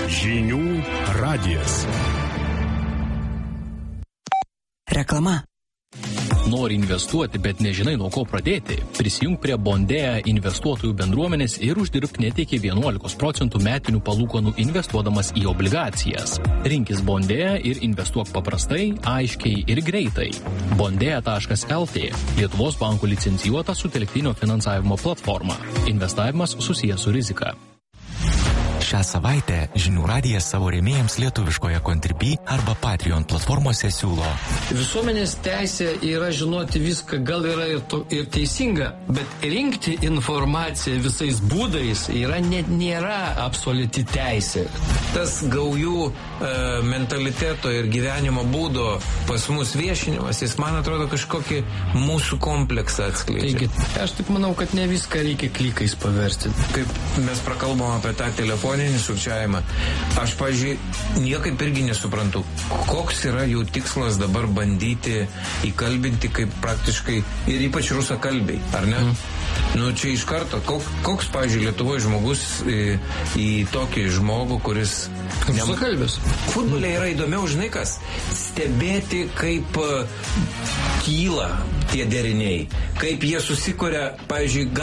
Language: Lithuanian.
Žinių radijas. Reklama. Nori investuoti, bet nežinai nuo ko pradėti? Prisijunk prie Bondea investuotojų bendruomenės ir uždirbk net iki 11% metinių palūkanų investuodamas į obligacijas. Rinkis Bondea ir investuok paprastai, aiškiai ir greitai. Bondea.lt – Lietuvos bankų licencijuota sutelktinio finansavimo platforma. Investavimas susijęs su rizika. Šią savaitę Žinių radijas savo rėmėjams lietuviškoje Contribui arba Patreon platformose siūlo. Visuomenės teisė yra žinoti viską, gal yra ir teisinga, bet rinkti informaciją visais būdais nėra absoliuti teisė. Tas gaujų mentaliteto ir gyvenimo būdo pas mus viešinimas, jis, man atrodo, kažkokį mūsų kompleksą atskleidžia. Taigi, aš taip manau, kad ne viską reikia klikais paversti. Kaip mes prakalbam apie tą telefoninį sukčiavimą, aš, pavyzdžiui, niekaip irgi nesuprantu, koks yra jų tikslas dabar bandyti įkalbinti kaip praktiškai ir ypač rusakalbiai, ar ne? Nu, čia iš karto, koks, pavyzdžiui, Lietuvoje žmogus į tokį žmogų, kuris... Rusakalbis. Futbole yra įdomiau, žinai kas, stebėti, kaip kyla tie deriniai, kaip jie susikuria, pavyzdžiui,